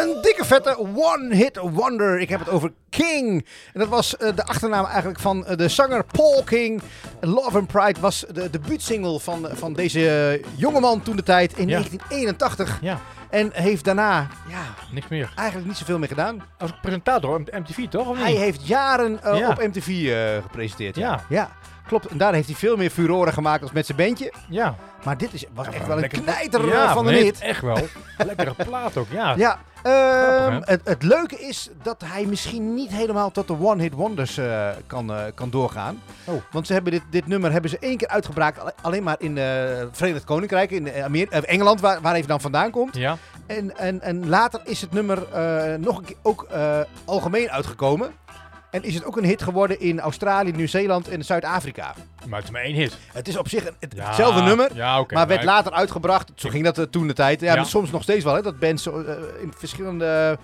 Een dikke vette one-hit wonder. Ik heb het over King. En dat was de achternaam eigenlijk van de zanger Paul King. Love and Pride was de debuutsingle van deze jongeman toen de tijd in 1981. Ja. En heeft daarna Niks meer. eigenlijk niet zoveel meer gedaan. Als presentator op MTV toch? Of niet? Hij heeft jaren op MTV gepresenteerd. Ja, klopt. En daar heeft hij veel meer furoren gemaakt als met zijn bandje. Ja. Maar dit was echt wel een lekker knijter van een nee, hit. Echt wel. Lekkere plaat ook, ja. Ja, Grappig, het leuke is dat hij misschien niet helemaal tot de one-hit wonders kan doorgaan. Oh. Want ze hebben dit nummer hebben ze 1 keer uitgebracht, alleen maar in het Verenigd Koninkrijk, in Engeland, waar hij dan vandaan komt. Ja. En later is het nummer nog een keer ook algemeen uitgekomen. En is het ook een hit geworden in Australië, Nieuw-Zeeland en Zuid-Afrika. Maar het is maar 1 hit. Het is op zich hetzelfde nummer, maar werd later uitgebracht. Zo ging dat toen de tijd. Ja, soms nog steeds wel, hè, dat bands in verschillende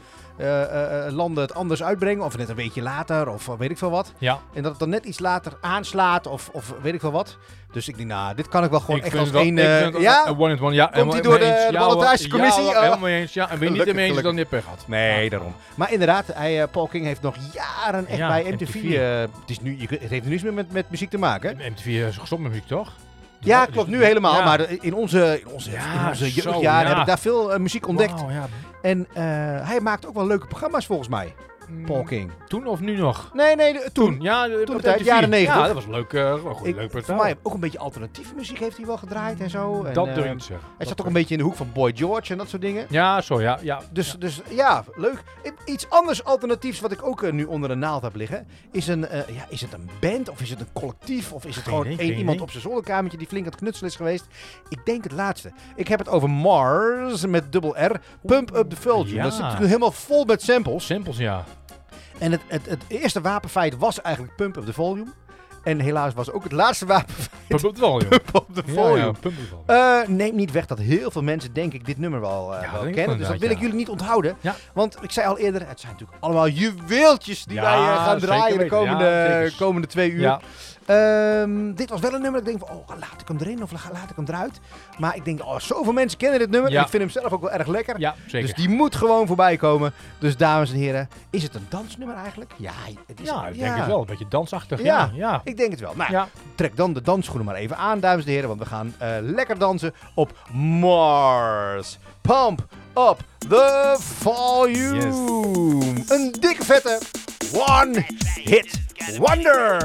landen het anders uitbrengen. Of net een beetje later, of weet ik veel wat. Ja. En dat het dan net iets later aanslaat, of weet ik veel wat. Dus ik denk, dit kan ik wel gewoon echt als één... ja? One in one, ja. Komt hij door de ballotagecommissie? Ja, helemaal eens. Ja, en wie niet ermee eens, dan heb je pech gehad. Nee, daarom. Maar inderdaad, Paul King heeft nog jaren echt bij MTV. Het heeft nu niets meer met muziek te maken. MTV is gestopt met muziek, toch? Ja, klopt, nu helemaal. Maar in onze jeugdjaren heb ik daar veel muziek ontdekt. Wow, ja. En hij maakt ook wel leuke programma's volgens mij. Paul King. Toen of nu nog? Nee, toen. Ja, toen de tijd, jaren 90. Ja, dat was leuk. Leuk voor mij ook een beetje alternatieve muziek heeft hij wel gedraaid en zo. En, dat durf ik te zeggen. Hij zat ook een beetje in de hoek van Boy George en dat soort dingen. Ja, zo ja. Dus ja, leuk. Iets anders alternatiefs wat ik ook nu onder de naald heb liggen. Is het een band of is het een collectief? Of is het gewoon iemand op zijn zolderkamertje die flink aan het knutselen is geweest? Ik denk het laatste. Ik heb het over Mars met dubbel R. Pump Up the Volume. Ja. Dat zit helemaal vol met samples. Samples, ja. En het eerste wapenfeit was eigenlijk Pump Up the Volume. En helaas was ook het laatste wapenfeit Pump Up the Volume. Pump Up the Volume. Ja, Pump Up the Volume. Neem niet weg dat heel veel mensen denk ik dit nummer wel kennen. Dus dat wil ik jullie niet onthouden. Ja. Want ik zei al eerder, het zijn natuurlijk allemaal juweeltjes die wij gaan draaien de komende 2 uur. Ja. Dit was wel een nummer. Ik denk van, laat ik hem erin of laat ik hem eruit. Maar ik denk, zoveel mensen kennen dit nummer. Ja. En ik vind hem zelf ook wel erg lekker. Ja, zeker. Dus die moet gewoon voorbij komen. Dus dames en heren, is het een dansnummer eigenlijk? Ja, het is ik denk het wel. Een beetje dansachtig. Ja, ik denk het wel. Nou, trek dan de dansschoenen maar even aan, dames en heren. Want we gaan lekker dansen op Mars. Pump up the volume. Yes. Een dikke vette one hit wonder.